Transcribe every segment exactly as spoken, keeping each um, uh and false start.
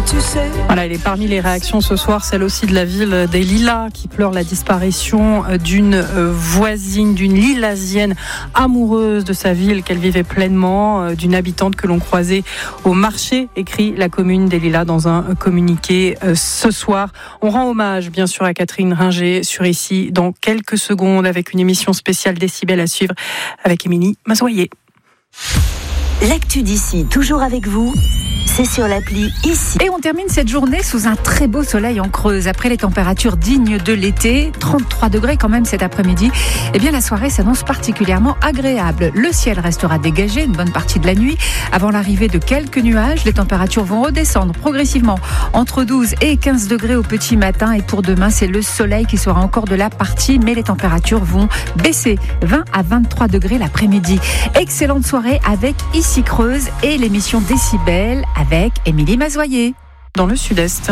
tu sais. Voilà, elle est parmi les réactions ce soir, celle aussi de la ville des Lilas qui pleure la disparition d'une voisine, d'une Lilasienne amoureuse de sa ville qu'elle vivait pleinement, d'une habitante que l'on croisait au marché, écrit la commune des Lilas dans un communiqué ce soir. On rend hommage bien sûr à Catherine Ringer sur Ici dans quelques secondes avec une émission spéciale Décibel à suivre avec Émilie Mazoyer. L'actu d'ici, toujours avec vous, c'est sur l'appli Ici. Et on termine cette journée sous un très beau soleil en Creuse. Après les températures dignes de l'été, trente-trois degrés quand même cet après-midi, eh bien la soirée s'annonce particulièrement agréable. Le ciel restera dégagé une bonne partie de la nuit. Avant l'arrivée de quelques nuages, les températures vont redescendre progressivement entre douze et quinze degrés au petit matin. Et pour demain, c'est le soleil qui sera encore de la partie, mais les températures vont baisser. vingt à vingt-trois degrés l'après-midi. Excellente soirée avec Ici Creuse et l'émission Décibel avec Émilie Mazoyer. Dans le sud-est.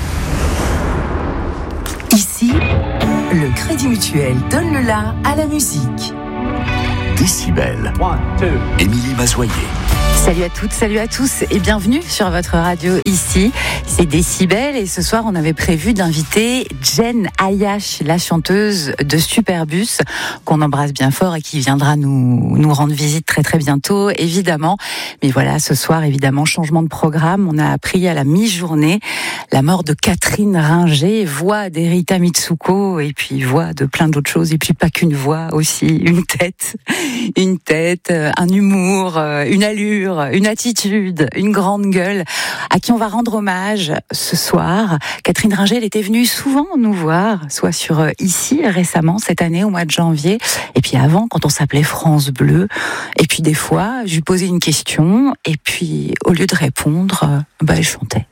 Ici, le Crédit Mutuel donne le la à la musique. Décibel. Émilie Mazoyer. Salut à toutes, salut à tous et bienvenue sur votre radio Ici. C'est Décibel et ce soir on avait prévu d'inviter Jen Ayash, la chanteuse de Superbus, qu'on embrasse bien fort et qui viendra nous, nous rendre visite très très bientôt, évidemment. Mais voilà, ce soir, évidemment, changement de programme. On a appris à la mi-journée la mort de Catherine Ringer, voix d'Erita Mitsuko et puis voix de plein d'autres choses et puis pas qu'une voix aussi, une tête, une tête, un humour, une allure, une attitude, une grande gueule, à qui on va rendre hommage ce soir. Catherine Ringer, elle était venue souvent nous voir, soit sur Ici récemment, cette année, au mois de janvier, et puis avant, quand on s'appelait France Bleu. Et puis des fois, je lui posais une question, et puis au lieu de répondre, bah, elle chantait.